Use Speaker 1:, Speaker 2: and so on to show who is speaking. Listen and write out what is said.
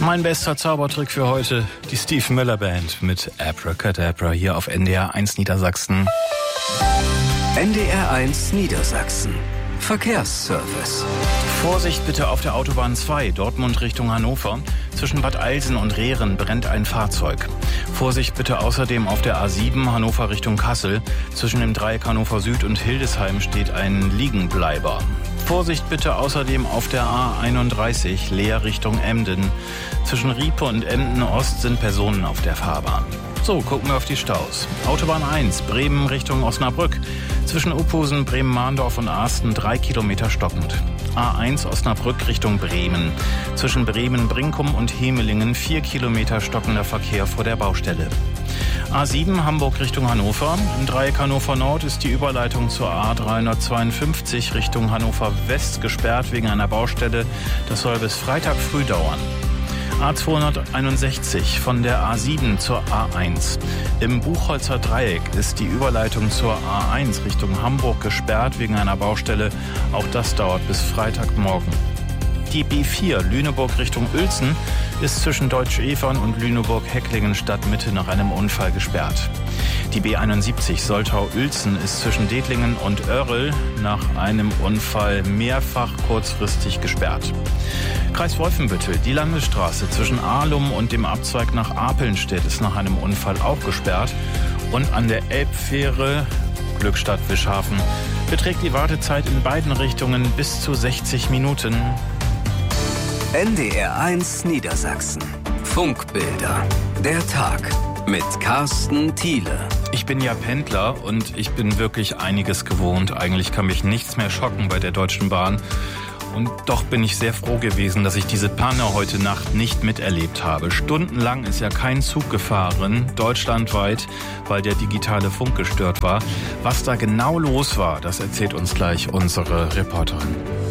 Speaker 1: Mein bester Zaubertrick für heute, die Steve Miller Band mit Abracadabra hier auf NDR 1 Niedersachsen.
Speaker 2: NDR 1 Niedersachsen. Verkehrsservice.
Speaker 1: Vorsicht bitte auf der Autobahn 2, Dortmund Richtung Hannover. Zwischen Bad Eilsen und Rehren brennt ein Fahrzeug. Vorsicht bitte außerdem auf der A7 Hannover Richtung Kassel. Zwischen dem Dreieck Hannover Süd und Hildesheim steht ein Liegenbleiber. Vorsicht bitte außerdem auf der A31 Leer Richtung Emden. Zwischen Riepe und Emden Ost sind Personen auf der Fahrbahn. So, gucken wir auf die Staus. Autobahn 1, Bremen Richtung Osnabrück. Zwischen Uphusen, Bremen-Mahndorf und Asten 3 Kilometer stockend. A1 Osnabrück Richtung Bremen. Zwischen Bremen-Brinkum und Hemelingen 4 Kilometer stockender Verkehr vor der Baustelle. A7 Hamburg Richtung Hannover. Im Dreieck Hannover Nord ist die Überleitung zur A352 Richtung Hannover West gesperrt wegen einer Baustelle. Das soll bis Freitag früh dauern. A261 von der A7 zur A1. Im Buchholzer Dreieck ist die Überleitung zur A1 Richtung Hamburg gesperrt wegen einer Baustelle. Auch das dauert bis Freitagmorgen. Die B4 Lüneburg Richtung Uelzen ist zwischen Deutsch-Evern und Lüneburg-Hecklingen Stadtmitte nach einem Unfall gesperrt. Die B71 Soltau-Uelzen ist zwischen Dettlingen und Oerrl nach einem Unfall mehrfach kurzfristig gesperrt. Kreis Wolfenbüttel, die Landesstraße zwischen Ahlum und dem Abzweig nach Apelnstedt ist nach einem Unfall auch gesperrt. Und an der Elbfähre Glückstadt-Wischhafen beträgt die Wartezeit in beiden Richtungen bis zu 60 Minuten.
Speaker 2: NDR 1 Niedersachsen. Funkbilder. Der Tag mit Carsten Thiele.
Speaker 1: Ich bin ja Pendler und ich bin wirklich einiges gewohnt. Eigentlich kann mich nichts mehr schocken bei der Deutschen Bahn. Und doch bin ich sehr froh gewesen, dass ich diese Panne heute Nacht nicht miterlebt habe. Stundenlang ist ja kein Zug gefahren, deutschlandweit, weil der digitale Funk gestört war. Was da genau los war, das erzählt uns gleich unsere Reporterin.